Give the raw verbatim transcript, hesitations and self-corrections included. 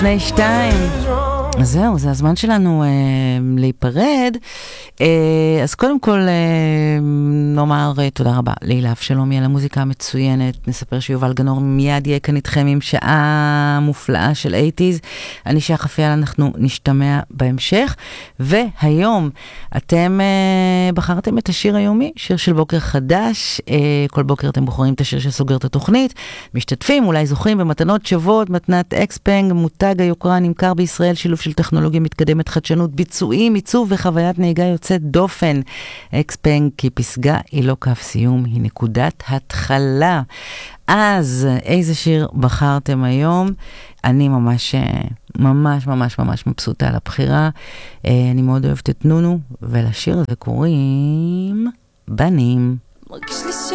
לפני שתיים. אז זהו, זה הזמן שלנו אה, להיפרד. אה, אז קודם כל אה, נאמר אה, תודה רבה להילה אבשלומי על המוזיקה המצוינת. נספר שיובל גנור מיד יהיה כאן איתכם עם שעה מופלאה של אייטיז. אני שחף אפיאל, אנחנו נשתמע בהמשך. והיום אתם אה, בחרתם את השיר היומי, שיר של בוקר חדש. אה, כל בוקר אתם בוחרים את השיר שסוגר את התוכנית. משתתפים, אולי זוכים במתנות שוות, מתנת אקספנג, מותג היוקרה נמכר בישראל, שילוב של טכנולוגיה מתקדמת, חדשנות, ביצועים, עיצוב וחוויית נהיגה יוצאת דופן. אקספנג, כי פסגה היא לא קו סיום, היא נקודת התחלה. אז איזה שיר בחרתם היום? אני ממש ממש ממש ממש מבסוטה על הבחירה. אני מאוד אוהבת את נונו, ולשיר הזה קוראים בנים.